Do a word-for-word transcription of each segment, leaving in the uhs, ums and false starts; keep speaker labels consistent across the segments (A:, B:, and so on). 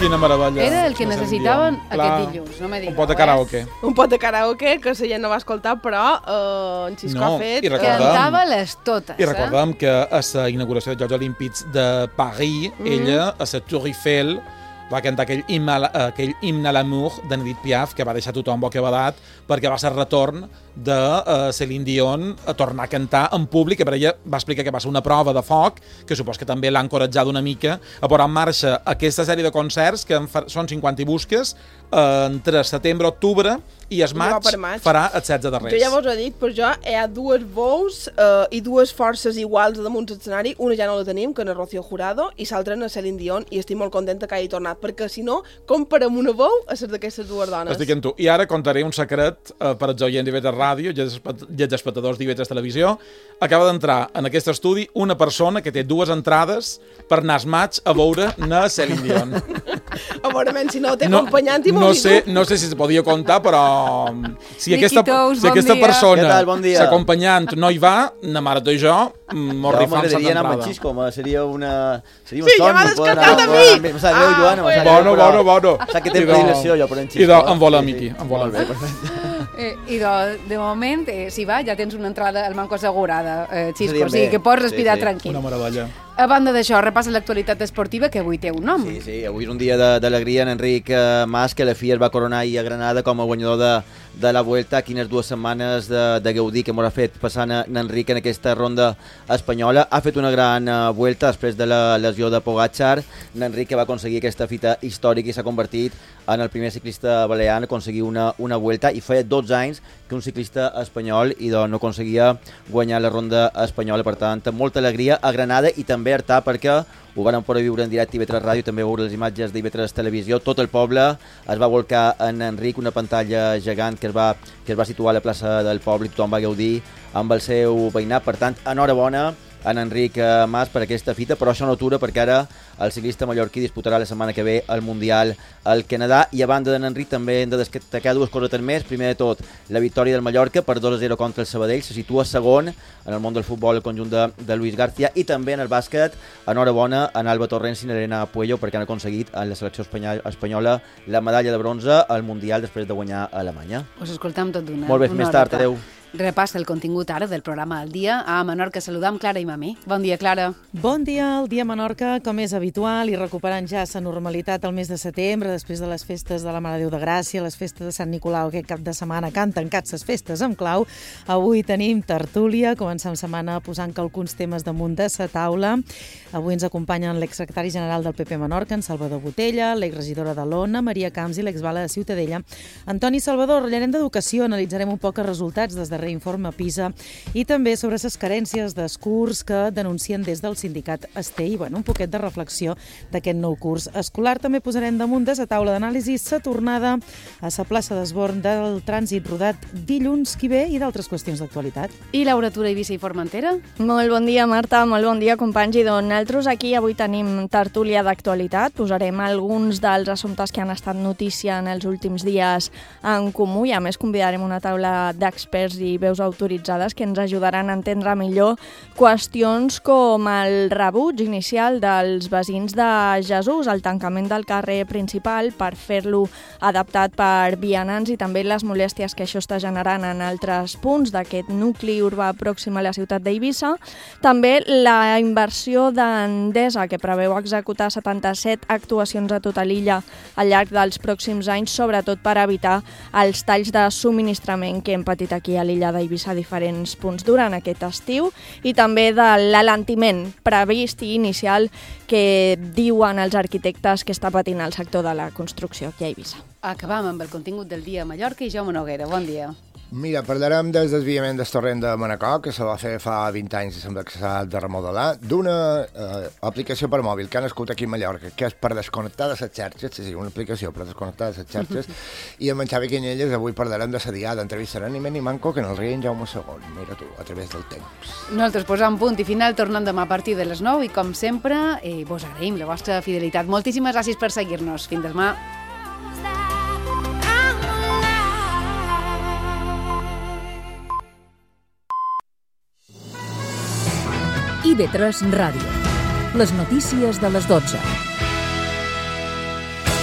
A: Quina meravella.
B: Era el que necessitaven aquest dilluns, no me digueu.
A: Un pot de karaoke.
C: Un pot de karaoke que la gent no va escoltar, però eh, en Xisco
A: No,
C: ha fet...
A: i recordem-
B: Cantava-les totes,
A: I recordem que a la inauguració dels Jocs Olímpics de Paris,
C: Mm.
A: ella, a la Tour Eiffel, va cantar aquell himne, a la- aquell himne a l'amour d'Edith Piaf, que va deixar tothom bocabadat, perquè va ser el retorn de uh, Céline Dion a tornar a cantar en públic, que per ella va explicar que va ser una prova de foc, que supos que també l'ha encoratjat una mica a posar en marxa aquesta sèrie de concerts, que en fa, són cinquanta i busques, eh, entre setembre, octubre, i es maig,
C: per maig
A: farà el setze de Reis.
C: Jo ja vos he dit, per jo hi ha dues veus eh, i dues forces iguals damunt l'escenari. Una ja no la tenim, que és Rocío Jurado, i l'altra és Céline Dion, i estic molt contenta que hagi tornat, perquè si no, comparem una veu a ser d'aquestes dues dones.
A: Estic amb tu. I ara contaré un secret eh, per als oients d'I V tres Ràdio i els espectadors d'I V tres Televisió. Acaba d'entrar en aquest estudi una persona que té dues entrades per anar al maig a veure na Céline Dion.
C: A veure, men, si no té no, acompanyant i
A: no sé, no sé si se podia contar, però si aquesta,
B: Tous,
A: si
B: bon
A: aquesta
B: dia.
A: persona,
D: Què tal? Bon dia.
A: s'acompanyant, no hi va, na mare tu i jo, mos rifam
D: m'agradaria anar amb
A: l'entrada.
D: el Xisco, home, seria una... Seria un
C: Sí, ja
D: son,
C: m'ha
D: no poder
C: descartat
D: anar
C: a mi!
D: Em sap greu,
C: Ah,
D: Joan, em sap greu,
A: Bueno,
D: però-
A: bueno, bueno.
D: Sap que té
A: I de-
D: predilecció, jo, per en Xisco.
A: I de, em vola a
D: Sí,
A: mi,
D: sí.
A: aquí, em vola a
D: Molt
A: mi.
D: bé, perfecte.
B: Eh, I de, de moment, eh, si va, ja tens una entrada al manco assegurada, eh, Xisco,
D: Seria
B: o sigui
D: bé.
B: que pots respirar
D: Sí, sí.
B: tranquil.
A: Una meravella.
B: A banda d'això, repassa l'actualitat esportiva, que avui té un nom.
D: Sí, sí, avui és un dia de- d'alegria en Enric eh, Mas, que la F I A es va coronar ahir a Granada com a guanyador de, de la Vuelta. Quines dues setmanes de, de gaudir que m'ho ha fet passant en Enric en aquesta ronda espanyola. Ha fet una gran uh, Vuelta després de la lesió de Pogacar. En Enric que va aconseguir aquesta fita històrica i s'ha convertit en el primer ciclista balear a aconseguir una, una Vuelta, i feia dotze anys que un ciclista espanyol i doncs, no aconseguia guanyar la ronda espanyola. Per tant, amb molta alegria a Granada, i també a Artà, perquè ho van poder viure en directe a I V tres Ràdio, també veure les imatges d'I V tres Televisió. Tot el poble es va volcar en Enric, una pantalla gegant que es va, que es va situar a la plaça del poble, i tothom va gaudir amb el seu veïnat. Per tant, enhorabona en Enric Mas per aquesta fita, però això no atura, perquè ara el ciclista mallorquí disputarà la setmana que ve el Mundial al Canadà. I a banda d'en Enric també hem de destacar dues coses més. Primer de tot, la victòria del Mallorca per dos a zero contra el Sabadell, se situa segon en el món del futbol el conjunt de, de Luis García. I també en el bàsquet, enhorabona en Alba Torrents i Elena Puello, perquè han aconseguit en la selecció espanyola la medalla de bronze al Mundial després de guanyar a Alemanya.
B: Us escoltam tot d'una.
D: Molt bé, més tard, adeu.
B: Repassa el contingut ara del programa al dia. A Menorca saludam Clara i Mamí. Bon dia, Clara.
E: Bon dia, el dia a Menorca, com és habitual, i recuperant ja la normalitat al mes de setembre, després de les festes de la Mare de Déu de Gràcia, les festes de Sant Nicolau aquest cap de setmana, que han tancat les festes amb clau. Avui tenim tertúlia, comencem setmana posant alguns temes damunt de la taula. Avui ens acompanyen l'exsecretari general del P P Menorca, en Salvador Botella, l'exregidora de l'Ona, Maria Camps, i l'exbala de Ciutadella, Antoni Salvador. Ratllarem d'educació, analitzarem un poc els resultats des de informe PISA, i també sobre les carències dels curs que denuncien des del sindicat Este, i bueno, un poquet de reflexió d'aquest nou curs escolar. També posarem damunt de la taula d'anàlisi la tornada a la plaça d'Esborn del trànsit rodat dilluns que ve i d'altres qüestions d'actualitat.
B: I Laura Tura, Eivissa i Formentera?
F: Molt bon dia, Marta, molt bon dia, companys, i doncs nosaltres aquí avui tenim tertúlia d'actualitat. Posarem alguns dels assumptes que han estat notícia en els últims dies en comú, i a més convidarem una taula d'experts i veus autoritzades que ens ajudaran a entendre millor qüestions com el rebuig inicial dels veïns de Jesús, el tancament del carrer principal per fer-lo adaptat per vianants, i també les molèsties que això està generant en altres punts d'aquest nucli urbà pròxim a la ciutat d'Eivissa. També la inversió d'Endesa, que preveu executar setanta-set actuacions a tota l'illa al llarg dels pròxims anys, sobretot per evitar els talls de subministrament que hem patit aquí a l'illa d'Eivissa a diferents punts durant aquest estiu, i també de l'alentiment previst i inicial que diuen els arquitectes que està patint el sector de la construcció aquí a Eivissa.
B: Acabam amb el contingut del dia a Mallorca i Jaume Noguera. Bon dia.
G: Mira, parlarem del desviament del torrent de Manacor, que se va fer fa vint anys i sembla que s'ha de remodelar, d'una eh, aplicació per mòbil que ha nascut aquí a Mallorca, que és per desconnectar de les xarxes, sí, sí, una aplicació per desconnectar de les xarxes, i amb en Xavi Canyelles avui parlarem de la diada, entrevistarem ni més ni manco que en el rei en Jaume segon, mira tu, a través del temps.
B: Nosaltres posam punt i final, tornant demà a partir de les nou, i com sempre, eh, vos agraïm la vostra fidelitat. Moltíssimes gràcies per seguir-nos. Fins demà.
H: I V tres Ràdio. Les notícies de les dotze.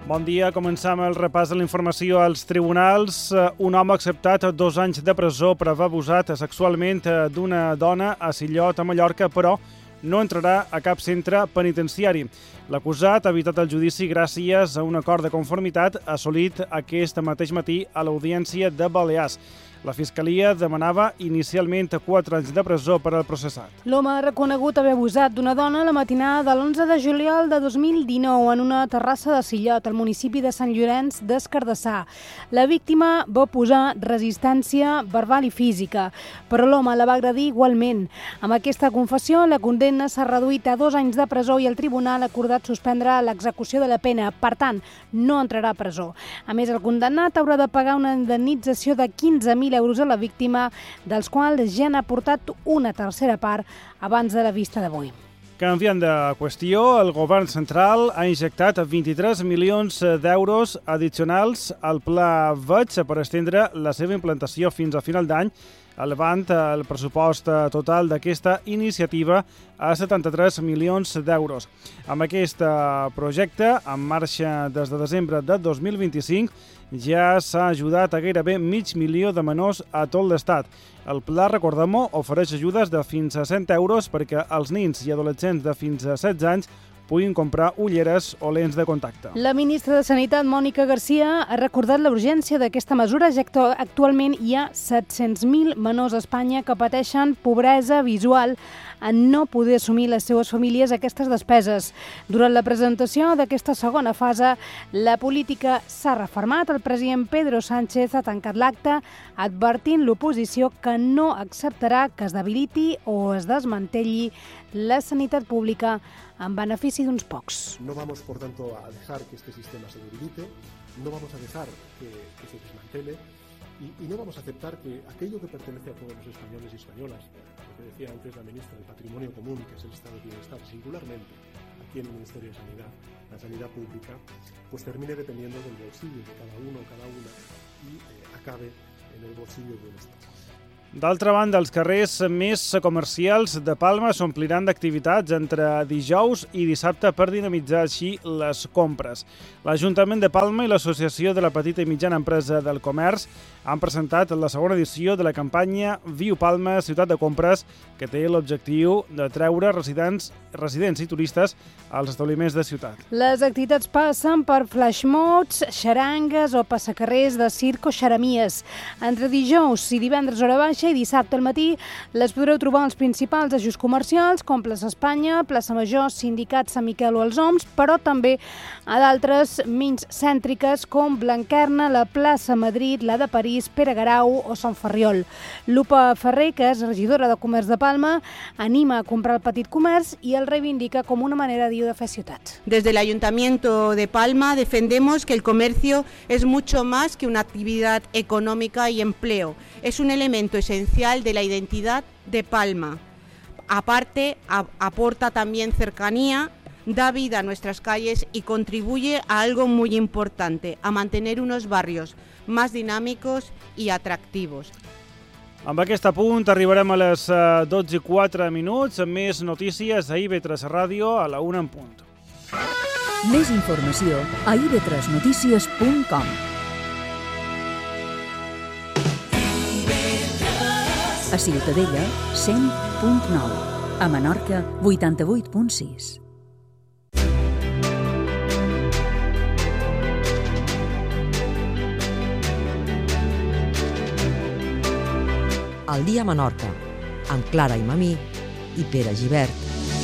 H: Bon dia, començam el repàs de la informació als tribunals. Un home ha acceptat dos anys de presó per haver abusat sexualment d'una dona a Sillot, a Mallorca, però no entrarà a cap centre penitenciari. L'acusat ha evitat el judici gràcies a un acord de conformitat assolit aquest mateix matí a l'Audiència de Balears. La Fiscalia demanava inicialment quatre anys de presó per al processat.
B: L'home ha reconegut haver abusat d'una dona la matinada de l'onze de juliol de dos mil dinou en una terrassa de Sillot, al municipi de Sant Llorenç des Cardassar. La víctima va posar resistència verbal i física, però l'home la va agredir igualment. Amb aquesta confessió, la condemna s'ha reduït a dos anys de presó i el tribunal ha acordat suspendre l'execució de la pena. Per tant, no entrarà a presó. A més, el condemnat haurà de pagar una indemnització de quinze mil euros a la víctima, dels quals ja n'ha portat una tercera part abans de la vista d'avui.
H: Canviant de qüestió, el govern central ha injectat vint-i-tres milions d'euros addicionals al Pla Veig per estendre la seva implantació fins a final d'any, elevant el pressupost total d'aquesta iniciativa a setanta-tres milions d'euros. Amb aquest projecte, en marxa des de desembre de dos mil vint-i-cinc, ja s'ha ajudat a gairebé mig milió de menors a tot l'estat. El pla, recordem-ho, ofereix ajudes de fins a cent euros perquè els nins i adolescents de fins a setze anys puguin comprar ulleres o lents de contacte.
B: La ministra de Sanitat, Mònica Garcia, ha recordat la urgència d'aquesta mesura, ja que actualment hi ha set-cents mil menors a Espanya que pateixen pobresa visual en no poder assumir les seues famílies aquestes despeses. Durant la presentació d'aquesta segona fase, la política s'ha refermat. El president Pedro Sánchez ha tancat l'acte advertint l'oposició que no acceptarà que es debiliti o es desmantelli la sanitat pública en benefici d'uns pocs.
I: No vamos, por tanto, a dejar que este sistema se debilite, no vamos a dejar que, que se desmantele y, y no vamos a aceptar que aquello que pertenece a todos los españoles y españolas, lo que decía antes la ministra, del patrimonio común, que es el estado de bienestar, singularmente aquí en el Ministerio de Sanidad, la sanidad pública, pues termine dependiendo del bolsillo de cada uno o cada una y eh, acabe en el bolsillo de un Estado.
H: D'altra banda, els carrers més comercials de Palma s'ompliran d'activitats entre dijous i dissabte per dinamitzar així les compres. L'Ajuntament de Palma i l'Associació de la Petita i Mitjana Empresa del Comerç han presentat la segona edició de la campanya Viu Palma, ciutat de compres, que té l'objectiu de treure residents, residents i turistes als establiments de ciutat.
B: Les activitats passen per flashmobs, xarangues o passacarrers de circ o xeramies. Entre dijous i divendres hora baixa i dissabte al matí les podreu trobar als principals ejos comercials com Plaça Espanya, Plaça Major, Sindicat Sant Miquel o els Oms, però també a d'altres menys cèntriques com Blanquerna, la Plaça Madrid, la de París, Pere Garau o Sant Ferriol. Lupa Ferrer, que és regidora de Comerç de Palma, anima a comprar el petit comerç i el reivindica com una manera, diu, de fer ciutat.
J: Desde el Ayuntamiento de Palma defendemos que el comercio es mucho más que una actividad económica y empleo. Es un elemento esencial de la identidad de Palma. Aparte, a- aporta también cercanía, da vida a nuestras calles y contribuye a algo muy importante, a mantener unos barrios más dinámicos y atractivos.
H: Amb aquest apunt arribarem a les dotze i quatre minuts amb més notícies a I V tres Ràdio a la una en punt.
K: Més informació a i v tres notícies punt com. A Ciutadella, cent punt nou. A Menorca, vuitanta-vuit punt sis.
L: El dia a Menorca, amb Clara i Mamí i Pere Gibert.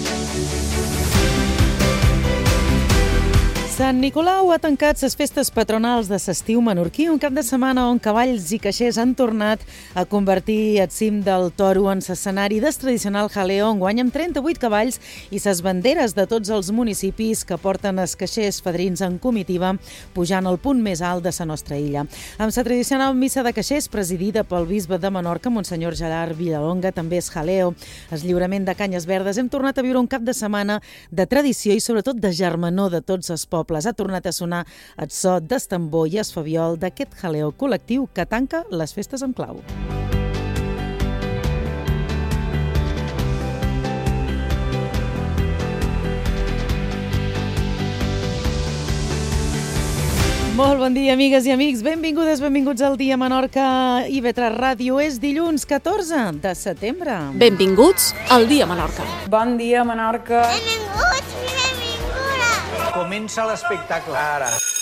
E: Sant Nicolau ha tancat les festes patronals de l'estiu menorquí, un cap de setmana on cavalls i caixers han tornat a convertir el cim del toro en l'escenari del tradicional jaleo, enguany amb trenta-vuit cavalls i les banderes de tots els municipis que porten els caixers fadrins en comitiva pujant al punt més alt de la nostra illa. Amb la tradicional missa de caixers presidida pel bisbe de Menorca, Monsenyor Gerard Villalonga, també és jaleo. El lliurament de canyes verdes, hem tornat a viure un cap de setmana de tradició i sobretot de germanor de tots els pobles. Ha tornat a sonar el so del tambor i el fabiol d'aquest jaleo col·lectiu que tanca les festes amb clau. Molt bon dia, amigues i amics. Benvingudes, benvinguts al Dia Menorca i I V tres Ràdio. És dilluns catorze de setembre.
M: Benvinguts al Dia Menorca.
N: Bon dia, Menorca.
O: Benvinguts, benvingudes.
P: Comença l'espectacle ara.